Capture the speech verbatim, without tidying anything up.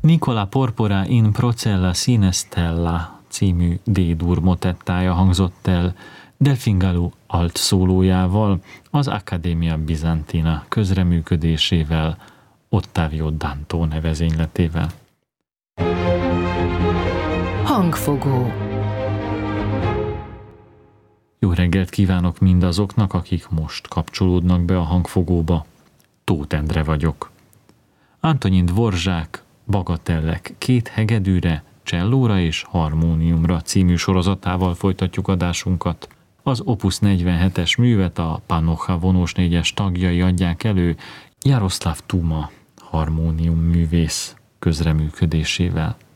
Nicola Porpora in Procella sine stella című D-dur motettája hangzott el Delfingalu alt szólójával, az Accademia Bizantina közreműködésével, Ottavio Dantó nevezényletével. Hangfogó. Jó reggelt kívánok mindazoknak, akik most kapcsolódnak be a hangfogóba. Tóth Endre vagyok. Antonin Dvorzsák Bagatellek két hegedűre, csellóra és harmóniumra című sorozatával folytatjuk adásunkat. Az Opus negyvenhetes művet a Panocha vonós négyes tagjai adják elő Jaroszláv Tuma harmónium művész közreműködésével.